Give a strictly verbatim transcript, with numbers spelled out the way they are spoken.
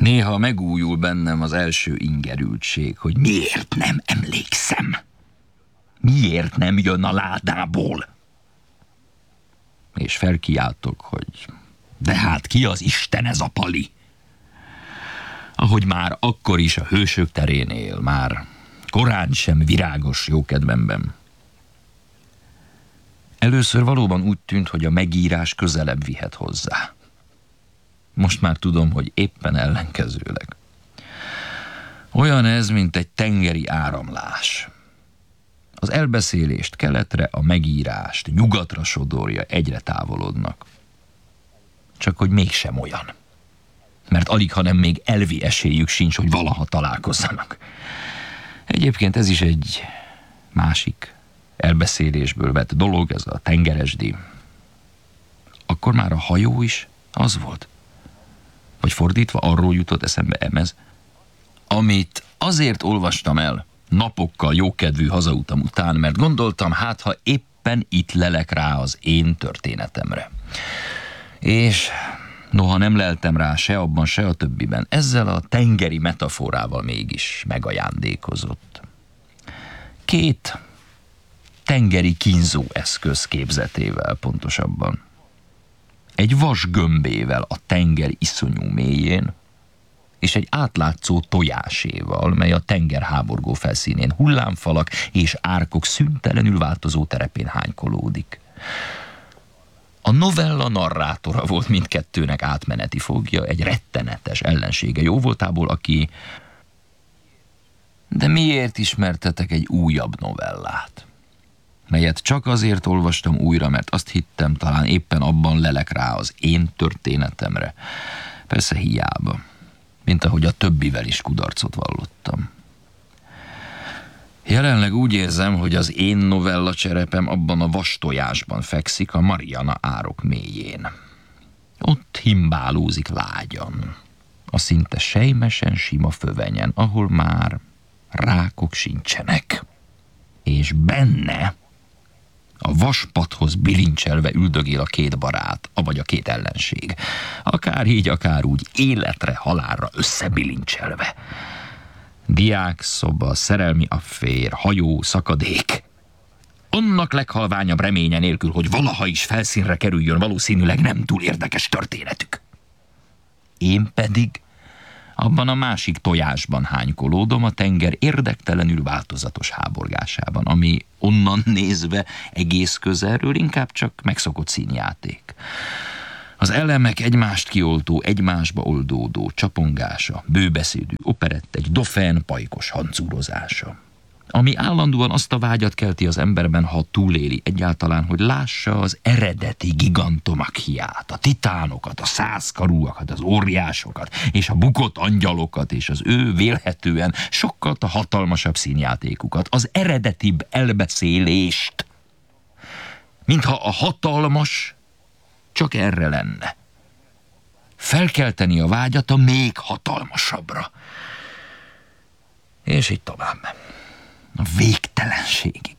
Néha megújul bennem az első ingerültség, hogy miért nem emlékszem. Miért nem jön a ládából? És felkiáltok, hogy de hát ki az Isten ez a Pali? Ahogy már akkor is a hősök terén él, már korán sem virágos jókedvemben. Először valóban úgy tűnt, hogy a megírás közelebb vihet hozzá. Most már tudom, hogy éppen ellenkezőleg. Olyan ez, mint egy tengeri áramlás. Az elbeszélést keletre, a megírást nyugatra sodorja, egyre távolodnak. Csak hogy mégsem olyan. Mert alig, hanem még elvi esélyük sincs, hogy valaha találkozzanak. Egyébként ez is egy másik elbeszélésből vett dolog, ez a tengeresdi. Akkor már a hajó is az volt. Vagy fordítva, arról jutott eszembe emez, amit azért olvastam el napokkal jókedvű hazautam után, mert gondoltam, hát ha éppen itt lelek rá az én történetemre. És noha nem leltem rá se abban, se a többiben, ezzel a tengeri metaforával mégis megajándékozott. Két tengeri kínzó eszköz képzetével pontosabban. Egy vas gömbével a tenger iszonyú mélyén, és egy átlátszó tojáséval, mely a tenger háborgó felszínén hullámfalak és árkok szüntelenül változó terepén hánykolódik. A novella narrátora volt mindkettőnek átmeneti fogja, egy rettenetes ellensége jóvoltából, aki... De miért ismertetek egy újabb novellát? Melyet csak azért olvastam újra, mert azt hittem, talán éppen abban lelek rá az én történetemre. Persze hiába, mint ahogy a többivel is kudarcot vallottam. Jelenleg úgy érzem, hogy az én novella cserepem abban a vastojásban fekszik, a Mariana árok mélyén. Ott himbálózik lágyan, a szinte sejmesen sima fövenyen, ahol már rákok sincsenek. És benne a vaspadhoz bilincselve üldögél a két barát, avagy a két ellenség. Akár így, akár úgy, életre, halálra összebilincselve. Diák szoba, szerelmi affér, hajó, szakadék. Annak leghalványabb reménye nélkül, hogy valaha is felszínre kerüljön valószínűleg nem túl érdekes történetük. Én pedig abban a másik tojásban hánykolódom, a tenger érdektelenül változatos háborgásában, ami onnan nézve egész közelről inkább csak megszokott színjáték. Az elemek egymást kioltó, egymásba oldódó csapongása, bőbeszédű operett, egy dofén pajkos hancúrozása, ami állandóan azt a vágyat kelti az emberben, ha túléli egyáltalán, hogy lássa az eredeti gigantomachiát, a titánokat, a százkarúakat, az óriásokat, és a bukott angyalokat, és az ő vélhetően sokkal a hatalmasabb színjátékukat, az eredetibb elbeszélést, mintha a hatalmas csak erre lenne. Felkelteni a vágyat a még hatalmasabbra. És így tovább. A végtelenségig.